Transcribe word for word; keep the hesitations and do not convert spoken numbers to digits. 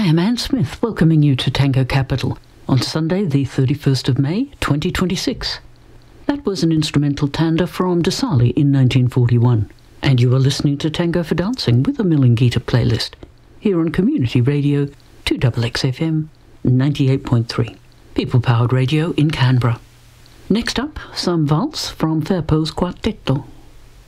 am Anne Smith, welcoming you to Tango Capital on Sunday, the thirty-first of May, twenty twenty-six. That was an instrumental tanda from Dasali in nineteen forty-one. And you are listening to Tango for Dancing with a Milingita playlist here on Community Radio two X X F M ninety-eight point three, people-powered radio in Canberra. Next up, some valse from Fairpose Quartetto.